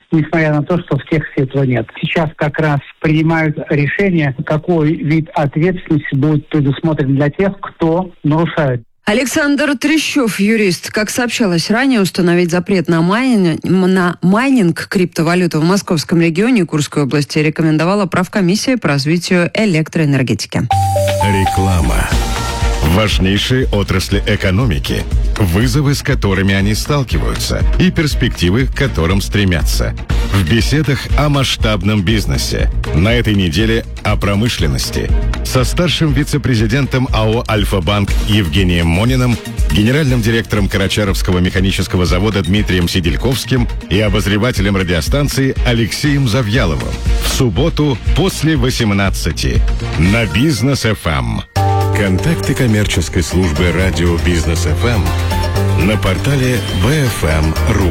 несмотря на то, что в тексте этого нет. Сейчас как раз принимают решение, какой вид ответственности будет предусмотрен для тех, кто нарушает. Александр Трещев, юрист. Как сообщалось ранее, установить запрет на майнинг криптовалюты в Московском регионе и Курской области рекомендовала правкомиссия по развитию электроэнергетики. Реклама. Важнейшие отрасли экономики, вызовы, с которыми они сталкиваются, и перспективы, к которым стремятся. В беседах о масштабном бизнесе. На этой неделе о промышленности. Со старшим вице-президентом АО «Альфа-Банк» Евгением Мониным, генеральным директором Карачаровского механического завода Дмитрием Сидельковским и обозревателем радиостанции Алексеем Завьяловым. В субботу после 18 на Бизнес-ФМ. Контакты коммерческой службы радио Бизнес-ФМ на портале bfm.ru.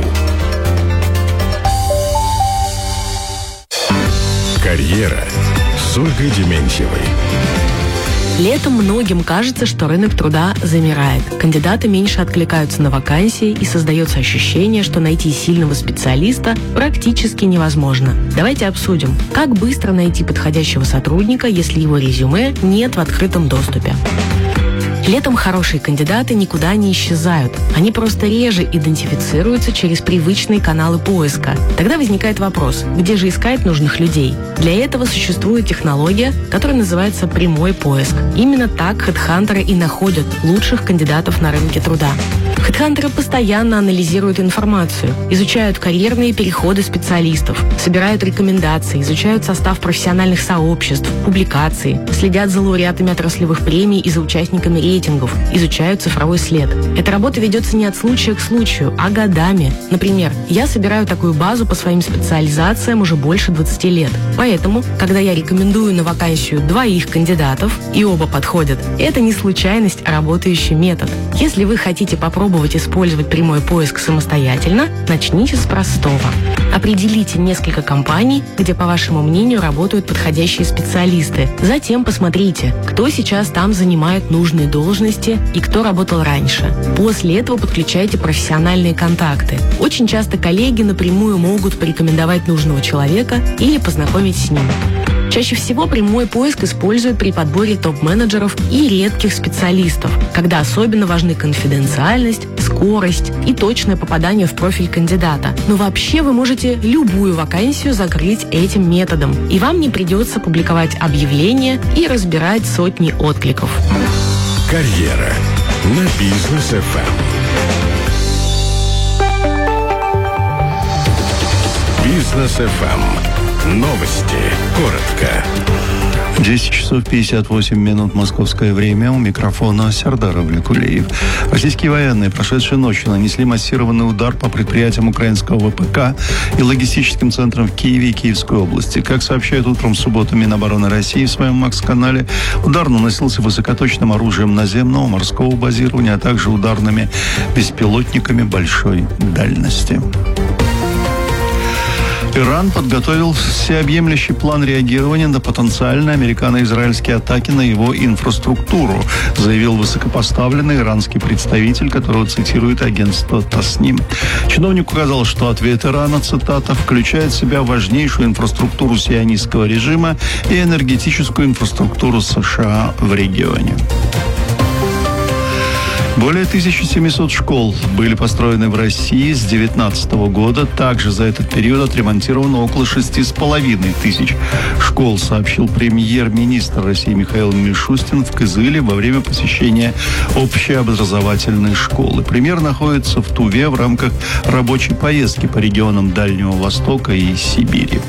Карьера с Ольгой Дементьевой. Летом многим кажется, что рынок труда замирает. Кандидаты меньше откликаются на вакансии, и создается ощущение, что найти сильного специалиста практически невозможно. Давайте обсудим, как быстро найти подходящего сотрудника, если его резюме нет в открытом доступе. Летом хорошие кандидаты никуда не исчезают. Они просто реже идентифицируются через привычные каналы поиска. Тогда возникает вопрос, где же искать нужных людей? Для этого существует технология, которая называется прямой поиск. Именно так хедхантеры и находят лучших кандидатов на рынке труда. Хедхантеры постоянно анализируют информацию, изучают карьерные переходы специалистов, собирают рекомендации, изучают состав профессиональных сообществ, публикации, следят за лауреатами отраслевых премий и за участниками рейтингов, изучают цифровой след. Эта работа ведется не от случая к случаю, а годами. Например, я собираю такую базу по своим специализациям уже больше 20 лет. Поэтому, когда я рекомендую на вакансию 2 кандидатов, и оба подходят, это не случайность, а работающий метод. Если вы хотите попробовать использовать прямой поиск самостоятельно, начните с простого. Определите несколько компаний, где, по вашему мнению, работают подходящие специалисты. Затем посмотрите, кто сейчас там занимает нужные должности и кто работал раньше. После этого подключайте профессиональные контакты. Очень часто коллеги напрямую могут порекомендовать нужного человека или познакомить с ним. Чаще всего прямой поиск используют при подборе топ-менеджеров и редких специалистов, когда особенно важны конфиденциальность, скорость и точное попадание в профиль кандидата. Но вообще вы можете любую вакансию закрыть этим методом, и вам не придется публиковать объявления и разбирать сотни откликов. Карьера на Бизнес-ФМ. Бизнес-ФМ. Новости. Коротко. 10 часов 58 минут московское время. У микрофона Сердар Авликулеев. Российские военные прошедшей ночью нанесли массированный удар по предприятиям украинского ВПК и логистическим центрам в Киеве и Киевской области. Как сообщает утром в субботу Минобороны России в своем МАКС-канале, удар наносился высокоточным оружием наземного, морского базирования, а также ударными беспилотниками большой дальности. Иран подготовил всеобъемлющий план реагирования на потенциальные американо-израильские атаки на его инфраструктуру, заявил высокопоставленный иранский представитель, которого цитирует агентство Тасним. Чиновник указал, что ответ Ирана, цитата, включает в себя важнейшую инфраструктуру сионистского режима и энергетическую инфраструктуру США в регионе. Более 1700 школ были построены в России с 2019 года. Также за этот период отремонтировано около 6500 школ, сообщил премьер-министр России Михаил Мишустин в Кызыле во время посещения общеобразовательной школы. Премьер находится в Туве в рамках рабочей поездки по регионам Дальнего Востока и Сибири.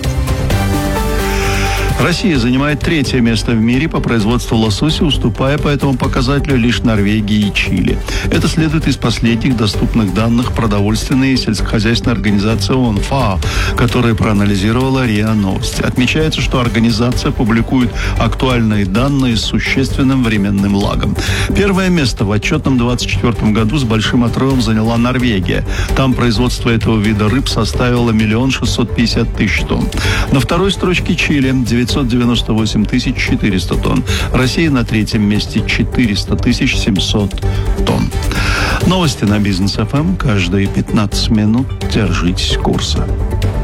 Россия занимает 3-е место в мире по производству лосося, уступая по этому показателю лишь Норвегии и Чили. Это следует из последних доступных данных продовольственной и сельскохозяйственной организации ООН ФАО, которая проанализировала РИА Новости. Отмечается, что организация публикует актуальные данные с существенным временным лагом. 1-е место в отчетном 2024 году с большим отрывом заняла Норвегия. Там производство этого вида рыб составило 1 650 000 тонн. На 2-й строчке Чили 998 400 тонн. Россия на 3-м месте 400 700 тонн. Новости на Бизнес-ФМ каждые 15 минут. Держитесь курса.